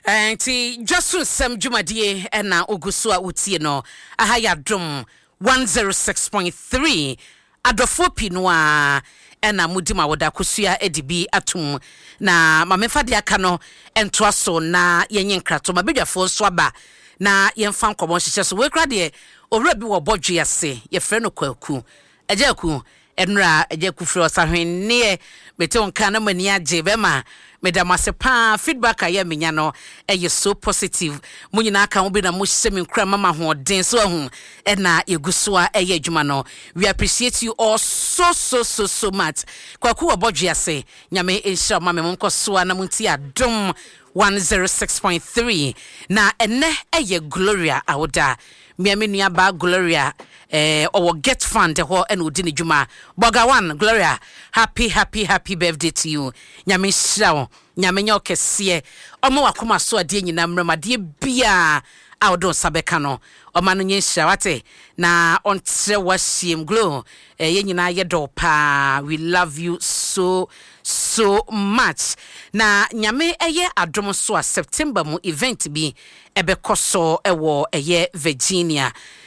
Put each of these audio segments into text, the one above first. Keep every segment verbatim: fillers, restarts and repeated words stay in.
Enti Josu Sem Jumadie ena ogusua utie no aha ya dom one oh six point three adofo pinwa ena mudima woda kusua edibi atum na mamefa de aka no entoaso na yenye nkrato mabedwafo so aba na yemfa nkomo hyehyɛ so we kra de owura bi wo bodwe ase ye frɛ no kwaku ajaku enra ajaku frɛ osahwenne mete onka na mani age bema medamase pa feedback aye menya no eye so positive munyina aka wo bi na mo hyɛ me nkra mama ho den so ahu na yegusoa eye adwuma no we appreciate you all so so so so much kwaku wo bodwe ase nyame enhira mama me nkosoa na munti adom one oh six point three na ene eye Gloria awoda miami nua ba Gloria eh owo get fund ho ena odi ne dwuma boga one Gloria happy happy happy birthday to you nyame hira wo nyame nya okese omo wakoma so ade nyina mramade bia awdo sabeka no oma no nyehira wate na ontre washiem glow eh ye nyina ye do pa we love you so so much na nyame eye adom so a September mu event bi ebekoso ewo eye Virginia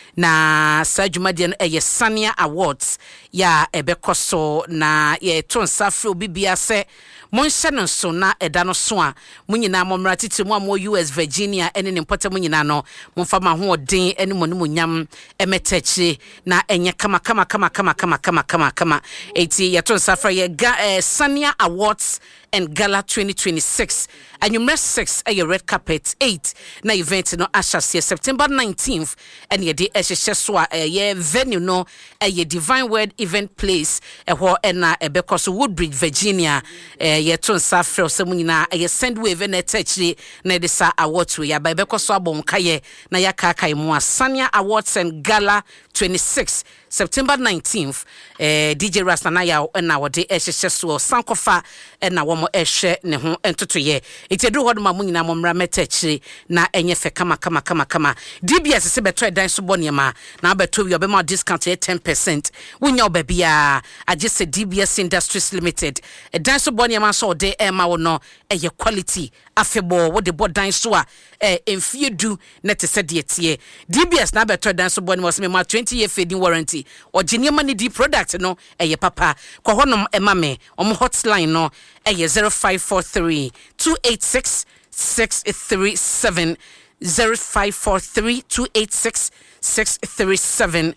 na sajumade no eye Sania Awards ya ebekoso na ye tonsafro bibia se monhye no so na eda no so a munyina momra titi mu am U S Virginia ene ne mpota munyina no momfa ma ho odin ene mo ne munyam emetachire na enye kama kama kama kama kama kama kama kama eti ye tonsafro ye eh, Sania Awards and Gala twenty twenty-six and you six a your red carpet eight na event no ashas September nineteenth and ye de ehyehyeswa a ye venue no a ye Divine Word event place e ho na ebekos Woodbridge Virginia eh ye ton safre so munyina ye send wave na techire na de sa awards we ya ba ebekos abon kaye na ya kaka mu Sania Awards and Gala twenty-six September nineteenth eh D J Rasta na ya na wode ehyehyeswa sankofa na wo mo ehye ne ho entotoye itedu hodo ma munyina mo mra metachire na enye fe kama kama kama kama D B S se beto edan so boniema na beto wi obema discount ten percent wunya obabia agese D B S Industries Limited edan so boniema so de e ma wo no eye quality afebo wo de bodan so a eh emfiedu na te se de tie D B S na beto edan so boniema so me ma twenty year fading warranty ogeniema ni di product no eye papa kwa honom ema me om hotline no eye zero five four three two eight six six three seven zero five four three two eight six six three seven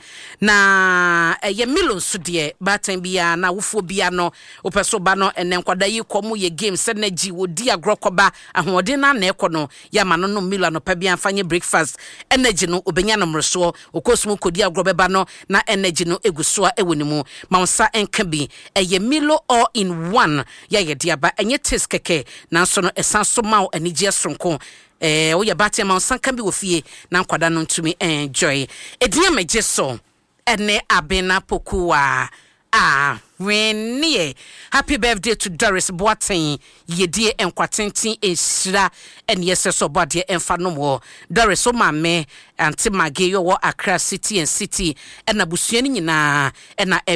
na eye million so de batan bia na wofo bia no opeso ba no enen kwada yi komu ye game se na gi wodi agrokoba ahode na na ekono ya ma no no million no pa bia fanye breakfast energy no obenya no mreso okosum kodi agrobeba no na energy no egusoa ewonimu ma onsa enka bi eye milo all in one ya ye dia ba enye tes keke na so no esanso ma anigye sonko eh wo ya batia ma sanka bi wo fie na nkwada no ntumi enjoy edie meje so ene abena pokuwa ah when happy birthday to Doris Boateng yedie enkwatenten enhira ene yeseso bode emfa no wo Doris o mame anti mage yo wo Accra City and City ena busua ni nyina ena